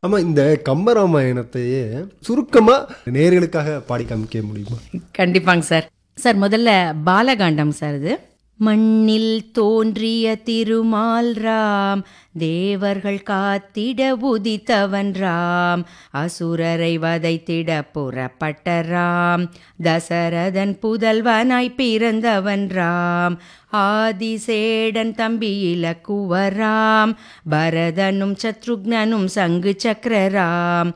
ஆமா, இந்த கம்பராமாயணத்தையே சுருக்கமா நேயர்களுக்காக பாடி காமிக்க முடியுமா? கண்டிப்பாங்க சார். சார் முதல்ல பாலகாண்டம் சார் இது. மண்ணில் தோன்றிய திருமால் ராம், தேவர்கள் காத்திட உதித்தவன் ராம், அசுரரை வதைத்திட புறப்பட்ட ராம், தசரதன் புதல்வனாய் பிறந்தவன் ராம், ஆதிசேடன் தம்பி இலக்குவராம், பரதனும் சத்ருக்னனும் சங்கு சக்கரராம்,